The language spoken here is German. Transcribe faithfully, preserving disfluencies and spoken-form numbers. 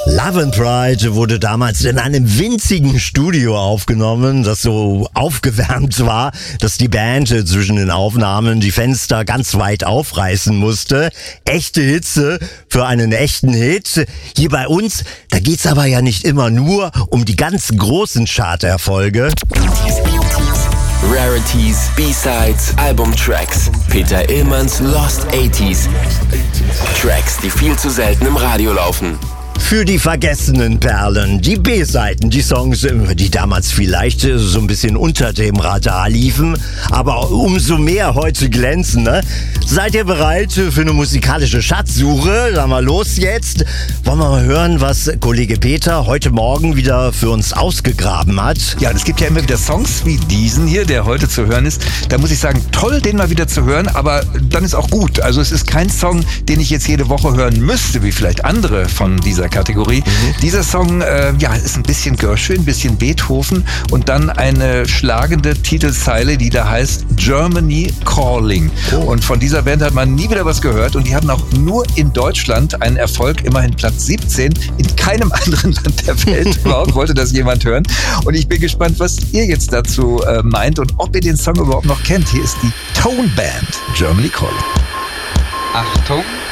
Love and Pride wurde damals in einem winzigen Studio aufgenommen, das so aufgewärmt war, dass die Band zwischen den Aufnahmen die Fenster ganz weit aufreißen musste. Echte Hitze für einen echten Hit. Hier bei uns, da geht's aber ja nicht immer nur um die ganz großen Charterfolge. Rarities, B-Sides, Albumtracks. Peter Illmanns Lost achtziger. Tracks, die viel zu selten im Radio laufen. Für die vergessenen Perlen, die B-Seiten, die Songs, die damals vielleicht so ein bisschen unter dem Radar liefen, aber umso mehr heute glänzen, ne? Seid ihr bereit für eine musikalische Schatzsuche? Dann mal los jetzt. Wollen wir mal hören, was Kollege Peter heute Morgen wieder für uns ausgegraben hat? Ja, es gibt ja immer wieder Songs wie diesen hier, der heute zu hören ist. Da muss ich sagen, toll, den mal wieder zu hören, aber dann ist auch gut. Also es ist kein Song, den ich jetzt jede Woche hören müsste, wie vielleicht andere von dieser Kategorie. Mhm. Dieser Song, äh, ja, ist ein bisschen Gershwin, ein bisschen Beethoven und dann eine schlagende Titelzeile, die da heißt Germany Calling. Oh. Und von dieser Band hat man nie wieder was gehört und die hatten auch nur in Deutschland einen Erfolg, immerhin Platz siebzehn. In keinem anderen Land der Welt überhaupt wollte das jemand hören. Und ich bin gespannt, was ihr jetzt dazu äh, meint und ob ihr den Song überhaupt noch kennt. Hier ist die Tone Band, Germany Calling. Achtung!